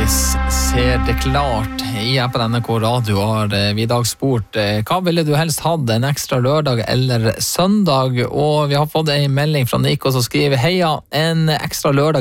Ser det klart. I appen NRK Radio har vi I dag spurt hva ville du helst hatt, en ekstra lørdag eller søndag? Og vi har fått en melding fra Nico som skriver: Heia, en ekstra lørdag